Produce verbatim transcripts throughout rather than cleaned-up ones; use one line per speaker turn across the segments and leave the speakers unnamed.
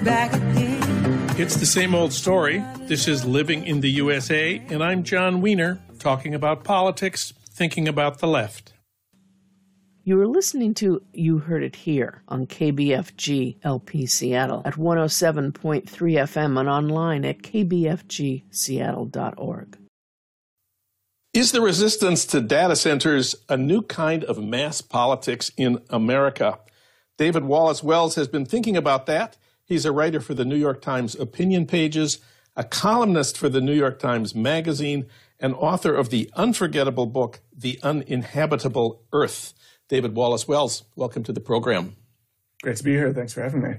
back again.
It's the same old story. This is Living in the U S A, and I'm John Wiener, talking about politics, thinking about the left.
You were listening to You Heard It Here on K B F G L P Seattle at one oh seven point three F M and online at k b f g seattle dot org.
Is the resistance to data centers a new kind of mass politics in America? David Wallace Wells has been thinking about that. He's a writer for the New York Times opinion pages, a columnist for the New York Times Magazine, and author of the unforgettable book, The Uninhabitable Earth. David Wallace Wells, welcome to the program.
Great to be here. Thanks for having me.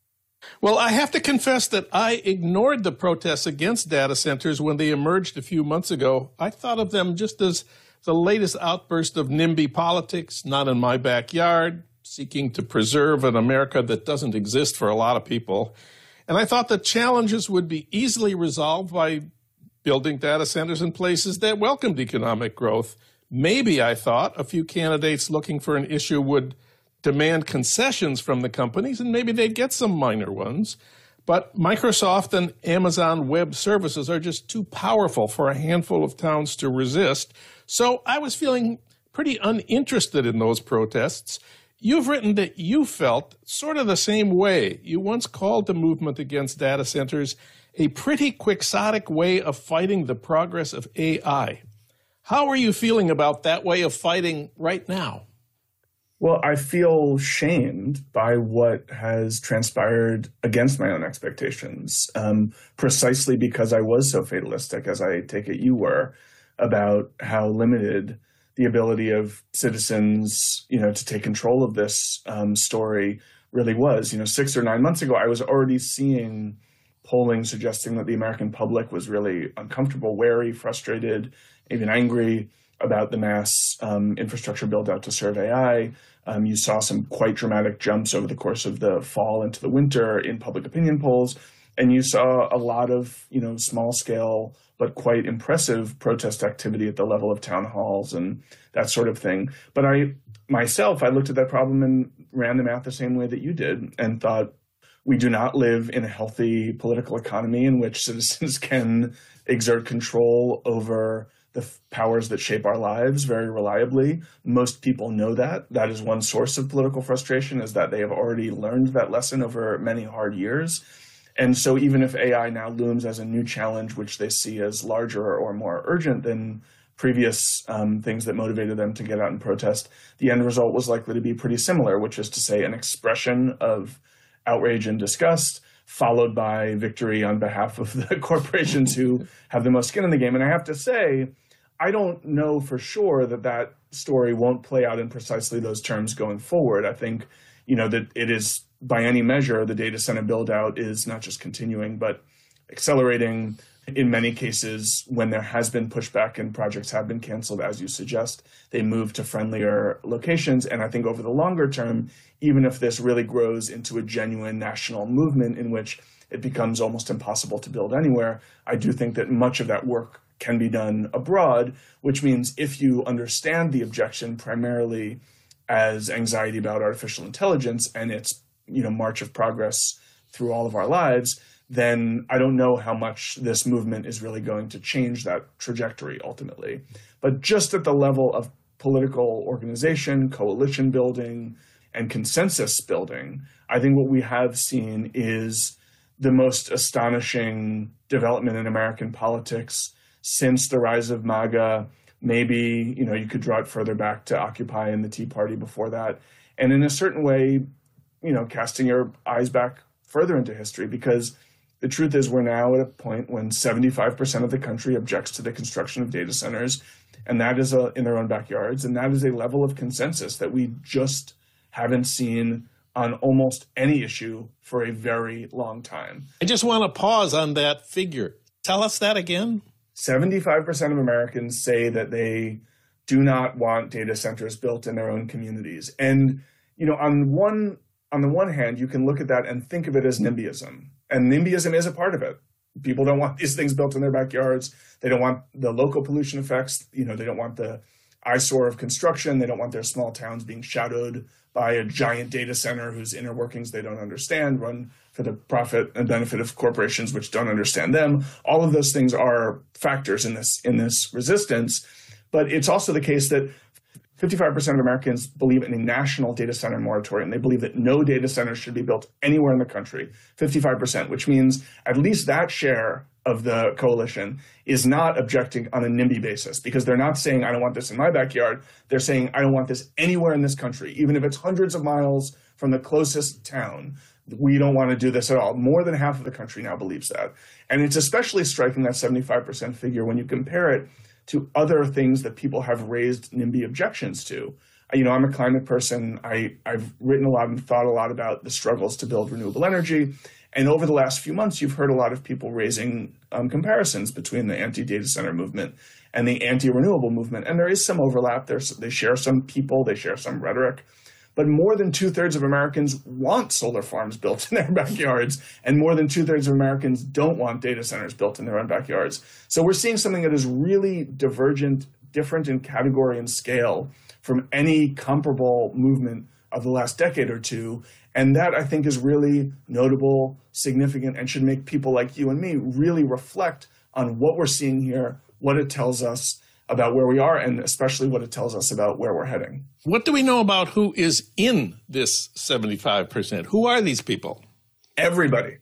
Well, I have to confess that I ignored the protests against data centers when they emerged a few months ago. I thought of them just as the latest outburst of NIMBY politics, not in my backyard, seeking to preserve an America that doesn't exist for a lot of people. And I thought the challenges would be easily resolved by building data centers in places that welcomed economic growth. Maybe, I thought, a few candidates looking for an issue would demand concessions from the companies, and maybe they'd get some minor ones. But Microsoft and Amazon Web Services are just too powerful for a handful of towns to resist. So I was feeling pretty uninterested in those protests. You've written that you felt sort of the same way. You once called the movement against data centers a pretty quixotic way of fighting the progress of A I. How are you feeling about that way of fighting right now?
Well, I feel shamed by what has transpired against my own expectations, um, precisely because I was so fatalistic, as I take it you were, about how limited the ability of citizens, you know, to take control of this um, story really was. You know, six or nine months ago, I was already seeing polling suggesting that the American public was really uncomfortable, wary, frustrated, even angry about the mass um, infrastructure build out to serve A I. Um, you saw some quite dramatic jumps over the course of the fall into the winter in public opinion polls. And you saw a lot of, you know, small scale, but quite impressive protest activity at the level of town halls and that sort of thing. But I, myself, I looked at that problem and ran the math the same way that you did and thought, we do not live in a healthy political economy in which citizens can exert control over the f- powers that shape our lives very reliably. Most people know that. That is one source of political frustration, is that they have already learned that lesson over many hard years. And so even if A I now looms as a new challenge, which they see as larger or more urgent than previous um, things that motivated them to get out and protest, the end result was likely to be pretty similar, which is to say an expression of outrage and disgust, followed by victory on behalf of the corporations who have the most skin in the game. And I have to say, I don't know for sure that that story won't play out in precisely those terms going forward. I think, you know, that it is, by any measure, the data center build out is not just continuing, but accelerating. In many cases, when there has been pushback and projects have been canceled, as you suggest, they move to friendlier locations. And I think over the longer term, even if this really grows into a genuine national movement in which it becomes almost impossible to build anywhere, I do think that much of that work can be done abroad, which means if you understand the objection primarily as anxiety about artificial intelligence and its, you know, march of progress through all of our lives, then I don't know how much this movement is really going to change that trajectory ultimately. But just at the level of political organization, coalition building, and consensus building, I think what we have seen is the most astonishing development in American politics since the rise of MAGA. Maybe, you know, you could draw it further back to Occupy and the Tea Party before that. And in a certain way, you know, casting your eyes back further into history, because the truth is we're now at a point when seventy-five percent of the country objects to the construction of data centers, and that is a, in their own backyards. And that is a level of consensus that we just haven't seen on almost any issue for a very long time.
I just want to pause on that figure. Tell us that again.
seventy-five percent of Americans say that they do not want data centers built in their own communities. And, you know, on one on the one hand, you can look at that and think of it as NIMBYism. And NIMBYism is a part of it. People don't want these things built in their backyards. They don't want the local pollution effects. You know, they don't want the eyesore of construction. They don't want their small towns being shadowed by a giant data center whose inner workings they don't understand, run for the profit and benefit of corporations which don't understand them. All of those things are factors in this in this resistance. But it's also the case that fifty-five percent of Americans believe in a national data center moratorium. They believe that no data centers should be built anywhere in the country, fifty-five percent, which means at least that share of the coalition is not objecting on a NIMBY basis, because they're not saying, I don't want this in my backyard. They're saying, I don't want this anywhere in this country, even if it's hundreds of miles from the closest town. We don't want to do this at all. More than half of the country now believes that. And it's especially striking, that seventy-five percent figure, when you compare it to other things that people have raised NIMBY objections to. You know, I'm a climate person. I, I've written a lot and thought a lot about the struggles to build renewable energy. And over the last few months, you've heard a lot of people raising um, comparisons between the anti-data center movement and the anti-renewable movement. And there is some overlap. There's, they share some people. They share some rhetoric. But more than two-thirds of Americans want solar farms built in their backyards, and more than two-thirds of Americans don't want data centers built in their own backyards. So we're seeing something that is really divergent, different in category and scale from any comparable movement of the last decade or two. And that, I think, is really notable, significant, and should make people like you and me really reflect on what we're seeing here, what it tells us about where we are, and especially what it tells us about where we're heading.
What do we know about who is in this seventy-five percent? Who are these people?
Everybody.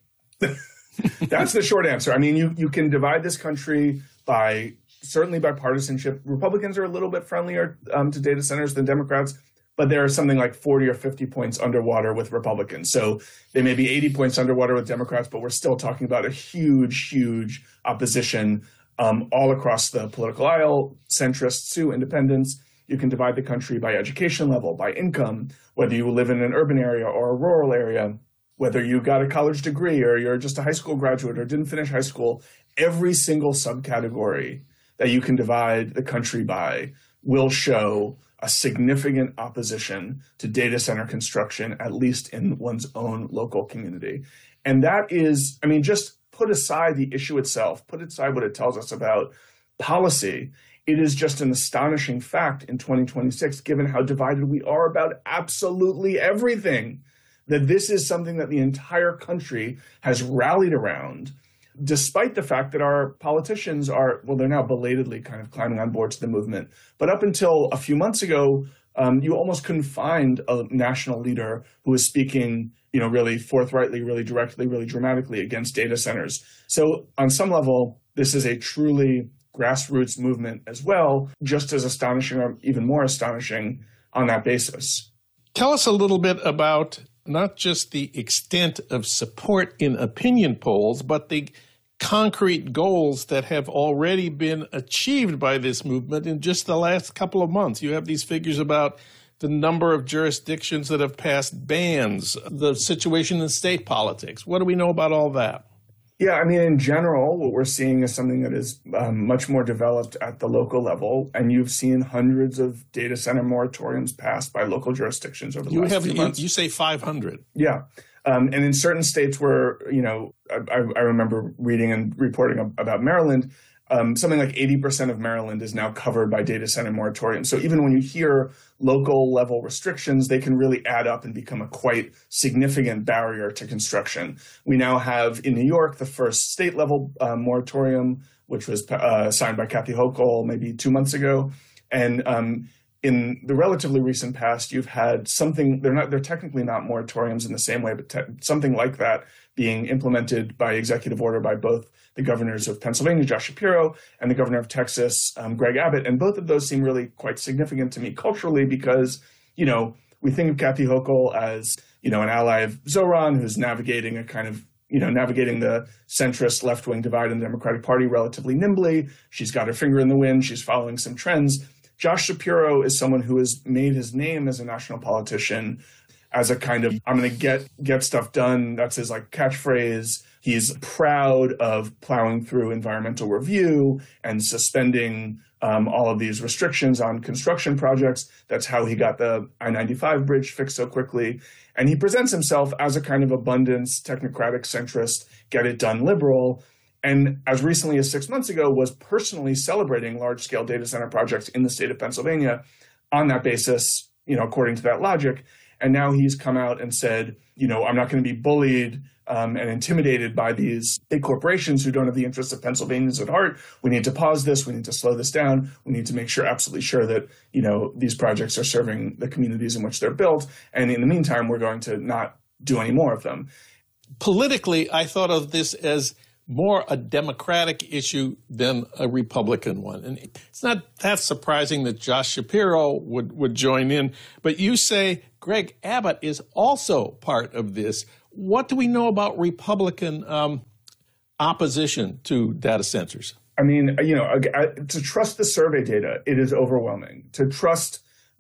That's the short answer. I mean, you, you can divide this country by, certainly by partisanship. Republicans are a little bit friendlier um, to data centers than Democrats, but they're something like forty or fifty points underwater with Republicans. So they may be eighty points underwater with Democrats, but we're still talking about a huge, huge opposition Um, all across the political aisle, centrists to independents. You can divide the country by education level, by income, whether you live in an urban area or a rural area, whether you got a college degree or you're just a high school graduate or didn't finish high school. Every single subcategory that you can divide the country by will show a significant opposition to data center construction, at least in one's own local community. And that is, I mean, just put aside the issue itself, put aside what it tells us about policy. It is just an astonishing fact in twenty twenty-six, given how divided we are about absolutely everything, that this is something that the entire country has rallied around, despite the fact that our politicians are, well, they're now belatedly kind of climbing on board to the movement. But up until a few months ago, um, you almost couldn't find a national leader who was speaking, you know, really forthrightly, really directly, really dramatically against data centers. So on some level, this is a truly grassroots movement as well, just as astonishing or even more astonishing on that basis.
Tell us a little bit about not just the extent of support in opinion polls, but the concrete goals that have already been achieved by this movement in just the last couple of months. You have these figures about the number of jurisdictions that have passed bans, the situation in state politics. What do we know about all that?
Yeah, I mean, in general, what we're seeing is something that is um, much more developed at the local level. And you've seen hundreds of data center moratoriums passed by local jurisdictions over the
you
last
have,
few
you,
months.
You say five hundred.
Yeah. Um, and in certain states where, you know, I, I remember reading and reporting about Maryland, um, something like eighty percent of Maryland is now covered by data center moratoriums. So even when you hear local level restrictions, they can really add up and become a quite significant barrier to construction. We now have in New York the first state level uh, moratorium, which was uh, signed by Kathy Hochul maybe two months ago. And um, in the relatively recent past, you've had something, they're not, they're technically not moratoriums in the same way, but te- something like that being implemented by executive order by both the governors of Pennsylvania, Josh Shapiro, and the governor of Texas, um, Greg Abbott. And both of those seem really quite significant to me culturally because, you know, we think of Kathy Hochul as, you know, an ally of Zoran who's navigating a kind of, you know, navigating the centrist left-wing divide in the Democratic Party relatively nimbly. She's got her finger in the wind. She's following some trends. Josh Shapiro is someone who has made his name as a national politician as a kind of, I'm going to get get stuff done. That's his like catchphrase. He's proud of plowing through environmental review and suspending um, all of these restrictions on construction projects. That's how he got the I ninety-five bridge fixed so quickly. And he presents himself as a kind of abundance, technocratic, centrist, get it done liberal. And as recently as six months ago, was personally celebrating large-scale data center projects in the state of Pennsylvania on that basis, you know, according to that logic. And now he's come out and said, you know, I'm not going to be bullied um, and intimidated by these big corporations who don't have the interests of Pennsylvanians at heart. We need to pause this. We need to slow this down. We need to make sure, absolutely sure that, you know, these projects are serving the communities in which they're built. And in the meantime, we're going to not do any more of them.
Politically, I thought of this as more a Democratic issue than a Republican one. And it's not that surprising that Josh Shapiro would, would join in. But you say Greg Abbott is also part of this. What do we know about Republican um, opposition to data centers?
I mean, you know, to trust the survey data, it is overwhelming. To trust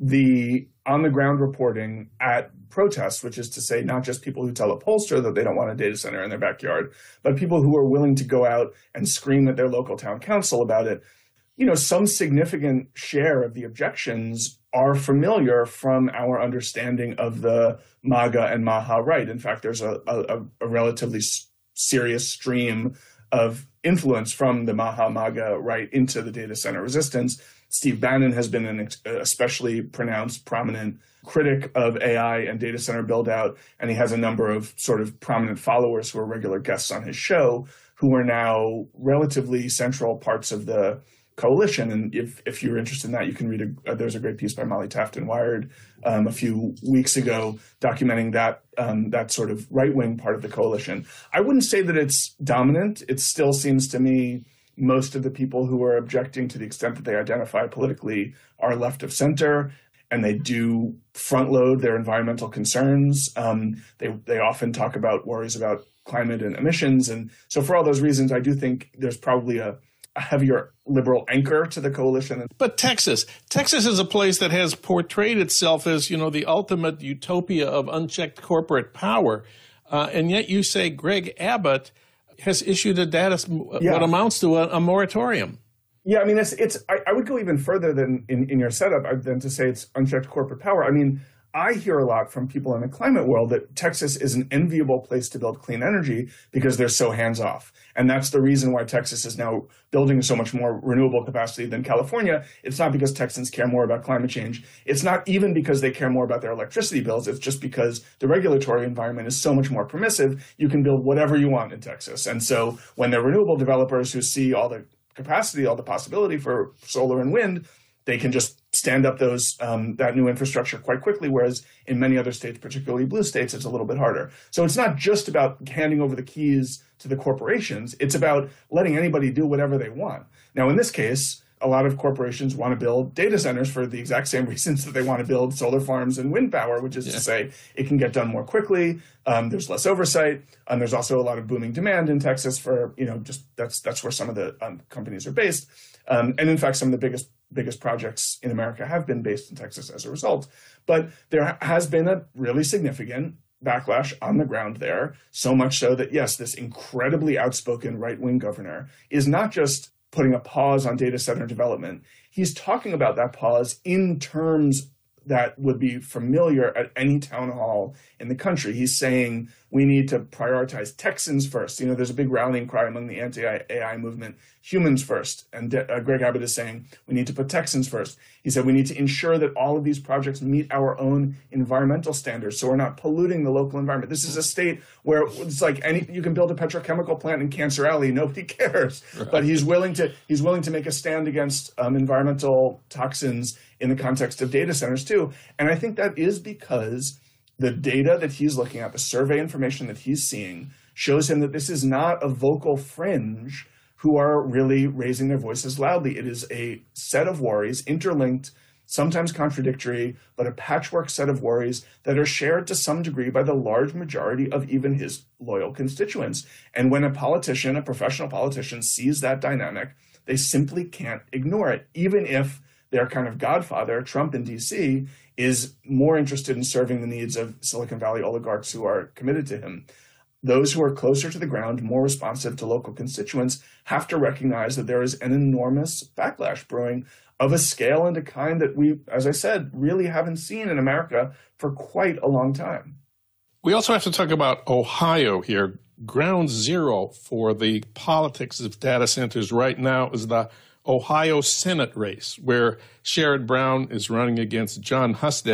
the on-the-ground reporting at protests, which is to say not just people who tell a pollster that they don't want a data center in their backyard, but people who are willing to go out and scream at their local town council about it. You know, some significant share of the objections are familiar from our understanding of the MAGA and Maha right. In fact, there's a, a, a relatively serious stream of influence from the Maha MAGA right into the data center resistance. Steve Bannon has been an especially pronounced, prominent critic of A I and data center build out, and he has a number of sort of prominent followers who are regular guests on his show who are now relatively central parts of the coalition. And if, if you're interested in that, you can read a, uh, there's a great piece by Molly Taft in Wired um, a few weeks ago documenting that um, that sort of right-wing part of the coalition. I wouldn't say that it's dominant. It still seems to me most of the people who are objecting, to the extent that they identify politically, are left of center, and they do front load their environmental concerns. Um, they they often talk about worries about climate and emissions. And so for all those reasons, I do think there's probably a, a heavier liberal anchor to the coalition.
But Texas, Texas is a place that has portrayed itself as, you know, the ultimate utopia of unchecked corporate power. Uh, and yet you say Greg Abbott has issued a data, yeah. what amounts to a, a moratorium.
Yeah, I mean, it's it's. I, I would go even further than in, in your setup than to say it's unchecked corporate power. I mean, I hear a lot from people in the climate world that Texas is an enviable place to build clean energy because they're so hands-off. And that's the reason why Texas is now building so much more renewable capacity than California. It's not because Texans care more about climate change. It's not even because they care more about their electricity bills. It's just because the regulatory environment is so much more permissive. You can build whatever you want in Texas. And so when the renewable developers who see all the capacity, all the possibility for solar and wind, they can just stand up those um, that new infrastructure quite quickly, whereas in many other states, particularly blue states, it's a little bit harder. So it's not just about handing over the keys to the corporations. It's about letting anybody do whatever they want. Now, in this case, a lot of corporations want to build data centers for the exact same reasons that they want to build solar farms and wind power, which is yeah. to say it can get done more quickly. Um, there's less oversight. And there's also a lot of booming demand in Texas for, you know, just that's that's where some of the um, companies are based. Um, and in fact, some of the biggest biggest projects in America have been based in Texas as a result. But there has been a really significant backlash on the ground there, so much so that, yes, this incredibly outspoken right-wing governor is not just putting a pause on data center development. He's talking about that pause in terms that would be familiar at any town hall in the country. He's saying we need to prioritize Texans first. You know, there's a big rallying cry among the anti-A I movement, humans first. And De- uh, Greg Abbott is saying we need to put Texans first. He said we need to ensure that all of these projects meet our own environmental standards so we're not polluting the local environment. This is a state where it's like any you can build a petrochemical plant in Cancer Alley, nobody cares. Right. But he's willing to he's willing to make a stand against um, environmental toxins in the context of data centers too. And I think that is because the data that he's looking at, the survey information that he's seeing, shows him that this is not a vocal fringe who are really raising their voices loudly. It is a set of worries, interlinked, sometimes contradictory, but a patchwork set of worries that are shared to some degree by the large majority of even his loyal constituents. And when a politician, a professional politician, sees that dynamic, they simply can't ignore it, even if their kind of godfather, Trump in D C, is more interested in serving the needs of Silicon Valley oligarchs who are committed to him. Those who are closer to the ground, more responsive to local constituents, have to recognize that there is an enormous backlash brewing of a scale and a kind that we, as I said, really haven't seen in America for quite a long time.
We also have to talk about Ohio here. Ground zero for the politics of data centers right now is the Ohio Senate race, where Sherrod Brown is running against Jon Husted.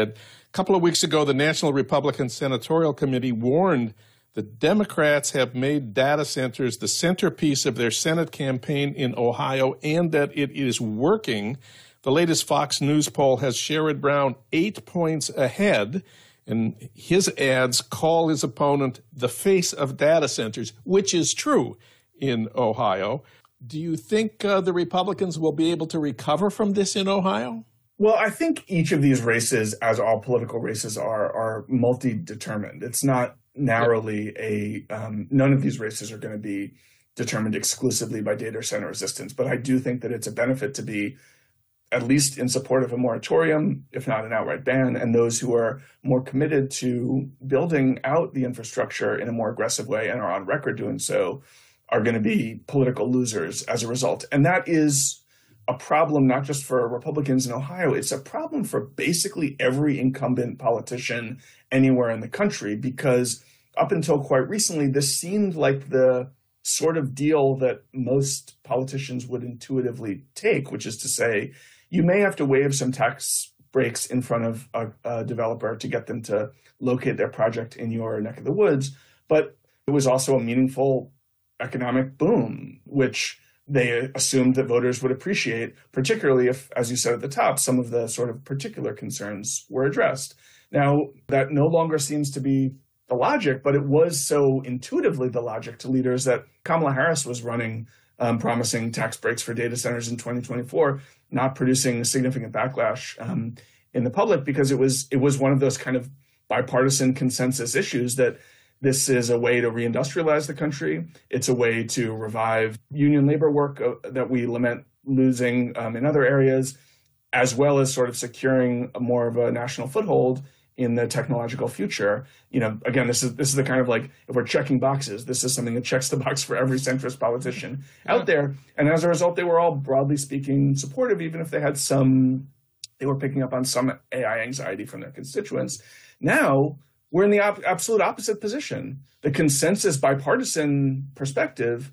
A couple of weeks ago, the National Republican Senatorial Committee warned that Democrats have made data centers the centerpiece of their Senate campaign in Ohio and that it is working. The latest Fox News poll has Sherrod Brown eight points ahead, and his ads call his opponent the face of data centers, which is true in Ohio. Do you think uh, the Republicans will be able to recover from this in Ohio?
Well, I think each of these races, as all political races are, are multi-determined. It's not narrowly a um, – none of these races are going to be determined exclusively by data center resistance. But I do think that it's a benefit to be at least in support of a moratorium, if not an outright ban, and those who are more committed to building out the infrastructure in a more aggressive way and are on record doing so are going to be political losers as a result. And that is a problem not just for Republicans in Ohio, it's a problem for basically every incumbent politician anywhere in the country, because up until quite recently, this seemed like the sort of deal that most politicians would intuitively take, which is to say, you may have to waive some tax breaks in front of a, a developer to get them to locate their project in your neck of the woods, but it was also a meaningful economic boom, which they assumed that voters would appreciate, particularly if, as you said at the top, some of the sort of particular concerns were addressed. Now, that no longer seems to be the logic, but it was so intuitively the logic to leaders that Kamala Harris was running, um, promising tax breaks for data centers in twenty twenty-four, not producing significant backlash um, in the public because it was it was one of those kind of bipartisan consensus issues that this is a way to reindustrialize the country. It's a way to revive union labor work uh, that we lament losing um, in other areas, as well as sort of securing a more of a national foothold in the technological future. You know, again, this is this is the kind of like, if we're checking boxes, this is something that checks the box for every centrist politician yeah. out there. And as a result, they were all broadly speaking supportive, even if they had some, they were picking up on some A I anxiety from their constituents. Now, we're in the op- absolute opposite position. The consensus bipartisan perspective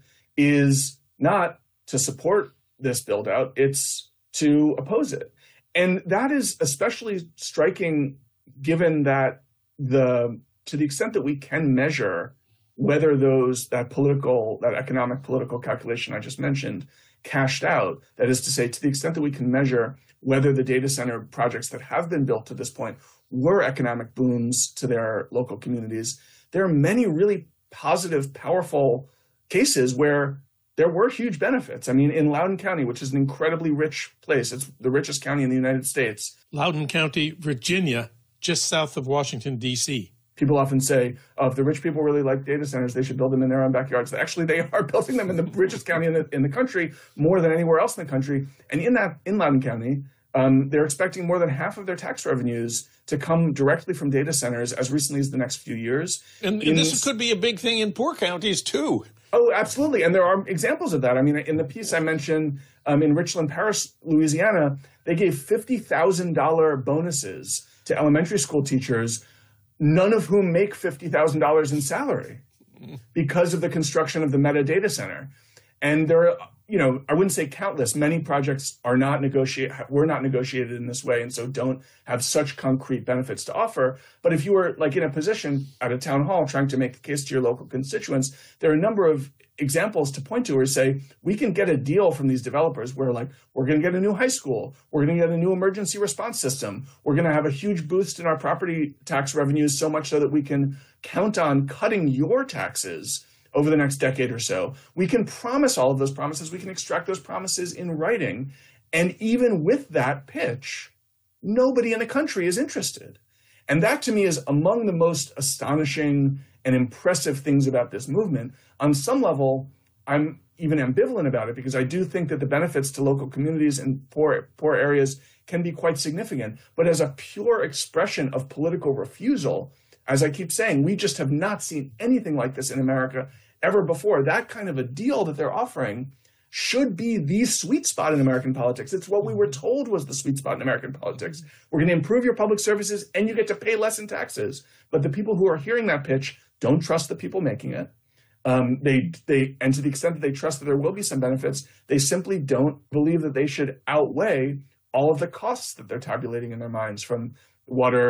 is not to support this build out, it's to oppose it. And that is especially striking given that the to the extent that we can measure whether those that political, that economic political calculation I just mentioned cashed out, that is to say, to the extent that we can measure whether the data center projects that have been built to this point were economic booms to their local communities, there are many really positive, powerful cases where there were huge benefits. I mean, in Loudoun County, which is an incredibly rich place, it's the richest county in the United States.
Loudoun County, Virginia, just south of Washington, D C
People often say, oh, if the rich people really like data centers, they should build them in their own backyards. Actually, they are building them in the richest county in the, in the country, more than anywhere else in the country. And in that, in Loudoun County, um, they're expecting more than half of their tax revenues to come directly from data centers as recently as the next few years.
And, and this could be a big thing in poor counties, too.
Oh, absolutely. And there are examples of that. I mean, in the piece I mentioned um, in Richland Parish, Louisiana, they gave fifty thousand dollars bonuses to elementary school teachers, none of whom make fifty thousand dollars in salary because of the construction of the Meta data center. And there are, you know, I wouldn't say countless. Many projects are not negotiate, were not negotiated in this way, and so don't have such concrete benefits to offer. But if you were like in a position at a town hall trying to make a case to your local constituents, there are a number of examples to point to where say, we can get a deal from these developers where like, we're going to get a new high school, we're going to get a new emergency response system, we're going to have a huge boost in our property tax revenues so much so that we can count on cutting your taxes over the next decade or so. We can promise all of those promises. We can extract those promises in writing. And even with that pitch, nobody in the country is interested. And that to me is among the most astonishing and impressive things about this movement. On some level, I'm even ambivalent about it because I do think that the benefits to local communities and poor, poor areas can be quite significant. But as a pure expression of political refusal, as I keep saying, we just have not seen anything like this in America ever before. That kind of a deal that they're offering should be the sweet spot in American politics. It's what we were told was the sweet spot in American politics. We're going to improve your public services and you get to pay less in taxes. But the people who are hearing that pitch don't trust the people making it. Um, they, they, and to the extent that they trust that there will be some benefits, they simply don't believe that they should outweigh all of the costs that they're tabulating in their minds, from water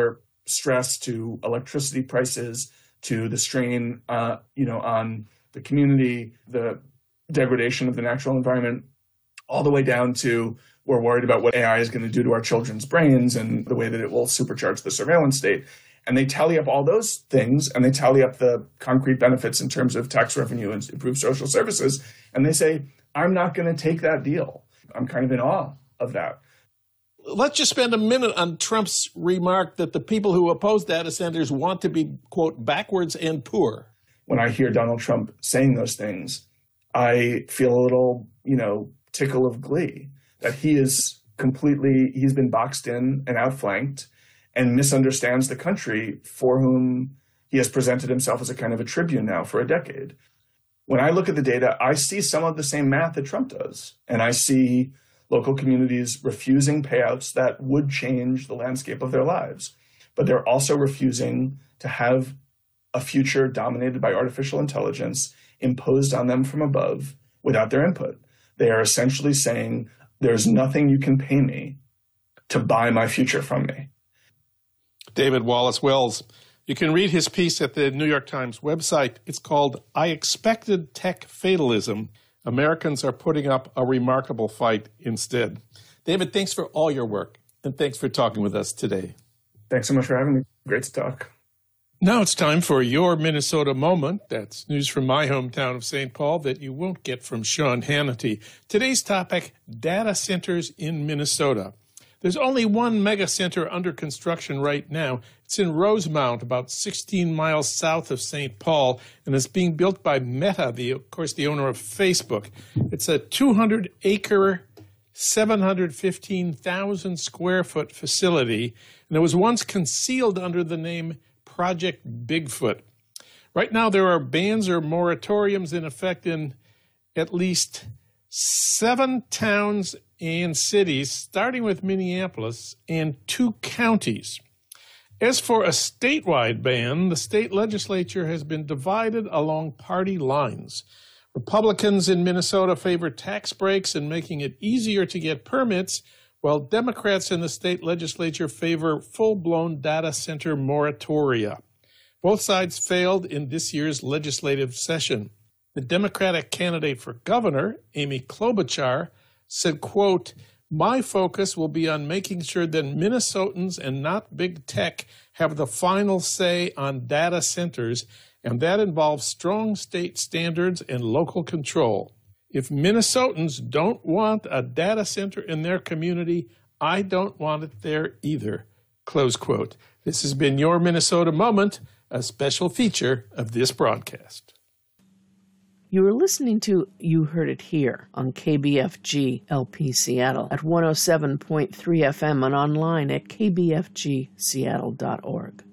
stress to electricity prices, to the strain, uh, you know, on the community, the degradation of the natural environment, all the way down to we're worried about what A I is going to do to our children's brains and the way that it will supercharge the surveillance state. And they tally up all those things, and they tally up the concrete benefits in terms of tax revenue and improved social services. And they say, I'm not going to take that deal. I'm kind of in awe of that.
Let's just spend a minute on Trump's remark that the people who oppose data centers want to be, quote, backwards and poor.
When I hear Donald Trump saying those things, I feel a little, you know, tickle of glee that he is completely, he's been boxed in and outflanked and misunderstands the country for whom he has presented himself as a kind of a tribune now for a decade. When I look at the data, I see some of the same math that Trump does. And I see local communities refusing payouts that would change the landscape of their lives. But they're also refusing to have a future dominated by artificial intelligence imposed on them from above without their input. They are essentially saying, there's nothing you can pay me to buy my future from me.
David Wallace Wells. You can read his piece at the New York Times website. It's called I Expected Tech Fatalism. Americans are putting up a remarkable fight instead. David, thanks for all your work, and thanks for talking with us today.
Thanks so much for having me. Great to talk.
Now it's time for your Minnesota Moment. That's news from my hometown of Saint Paul that you won't get from Sean Hannity. Today's topic, data centers in Minnesota. There's only one mega center under construction right now. It's in Rosemount, about sixteen miles south of Saint Paul, and it's being built by Meta, the, of course, the owner of Facebook. It's a two hundred acre, seven hundred fifteen thousand square foot facility, and it was once concealed under the name Project Bigfoot. Right now, there are bans or moratoriums in effect in at least seven towns and cities, starting with Minneapolis, and two counties. As for a statewide ban, the state legislature has been divided along party lines. Republicans in Minnesota favor tax breaks and making it easier to get permits, while Democrats in the state legislature favor full-blown data center moratoria. Both sides failed in this year's legislative session. The Democratic candidate for governor, Amy Klobuchar, said, quote, my focus will be on making sure that Minnesotans and not big tech have the final say on data centers, and that involves strong state standards and local control. If Minnesotans don't want a data center in their community, I don't want it there either, close quote. This has been your Minnesota Moment, a special feature of this broadcast.
You were listening to You Heard It Here on K B F G L P Seattle at one oh seven point three F M and online at k b f g seattle dot org.